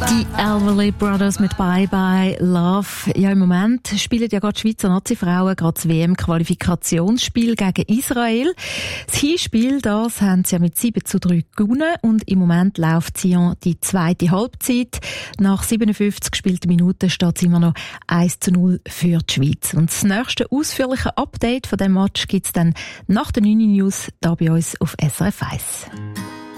Die Everly Brothers mit Bye Bye Love. Ja, im Moment spielen ja gerade die Schweizer Nazi-Frauen gerade das WM-Qualifikationsspiel gegen Israel. Das Hinspiel, das haben sie ja mit 7:3 gewonnen und im Moment läuft sie ja die zweite Halbzeit. Nach 57 gespielten Minuten steht es immer noch 1:0 für die Schweiz. Und das nächste ausführliche Update von diesem Match gibt es dann nach den 9 News hier bei uns auf SRF 1.